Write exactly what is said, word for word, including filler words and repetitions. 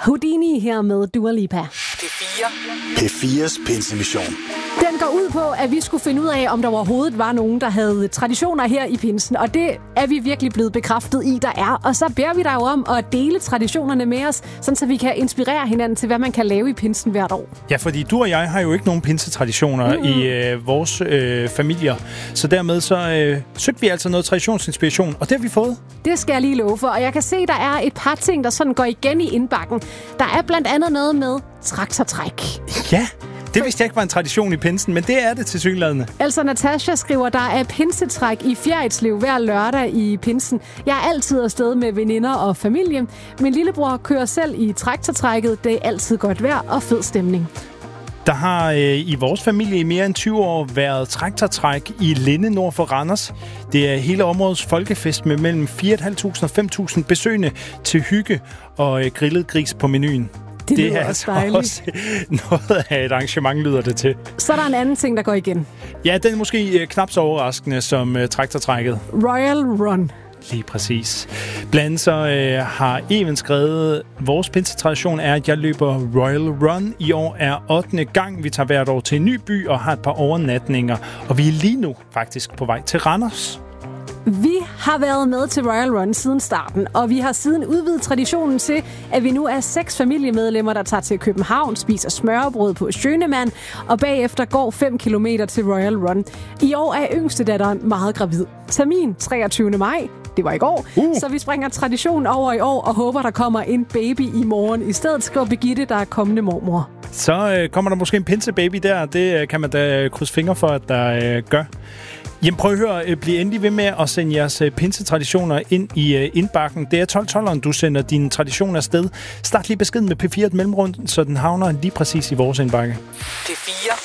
Houdini her med Dua Lipa. P fire. P fires pinsemission. Den går ud på, at vi skulle finde ud af, om der overhovedet var nogen, der havde traditioner her i pinsen. Og det er vi virkelig blevet bekræftet i, der er. Og så beder vi dig jo om at dele traditionerne med os, sådan så vi kan inspirere hinanden til, hvad man kan lave i pinsen hvert år. Ja, fordi du og jeg har jo ikke nogen pinsetraditioner mm. i øh, vores øh, familier. Så dermed så øh, søgte vi altså noget traditionsinspiration, og det har vi fået. Det skal jeg lige love for. Og jeg kan se, der er et par ting, der sådan går igen i indbakken. Der er blandt andet noget med traktortræk. Ja, det vidste jeg ikke var en tradition i pinsen, men det er det tilsyneladende. Altså, Natasha skriver, der er pinsetræk i Fjerritslev hver lørdag i pinsen. Jeg er altid afsted med veninder og familie. Min lillebror kører selv i traktortrækket. Det er altid godt vejr og fed stemning. Der har øh, i vores familie i mere end tyve år været traktortræk i Linde nord for Randers. Det er hele områdets folkefest med mellem fire tusind fem hundrede og fem tusind besøgende til hygge og øh, grillet gris på menuen. Det, det er altså dejligt. Også noget af et arrangement, lyder det til. Så er der en anden ting, der går igen. Ja, den er måske øh, knap så overraskende som øh, traktortrækket. Royal Run. Lige præcis. Blandt andet så øh, har Even skrevet, vores pinsetradition er, at jeg løber Royal Run. I år er ottende gang. Vi tager hvert år til en ny by og har et par overnatninger. Og vi er lige nu faktisk på vej til Randers. Vi har været med til Royal Run siden starten, og vi har siden udvidet traditionen til, at vi nu er seks familiemedlemmer, der tager til København, spiser smørrebrød på Schønemann, og bagefter går fem kilometer til Royal Run. I år er yngste datteren meget gravid. Termin treogtyvende maj, det var i går, uh. så vi springer traditionen over i år og håber, der kommer en baby i morgen. I stedet skriver Birgitte, der er kommende mormor. Så øh, kommer der måske en pinsebaby der, det øh, kan man da krydse fingre for, at der øh, gør. Jamen prøv at høre, bliv endelig ved med at sende jeres pinsetraditioner ind i uh, indbakken. Det er tolv tolveren, du sender dine traditioner afsted. Start lige beskeden med P fire et mellemrund, så den havner lige præcis i vores indbakke. P fire.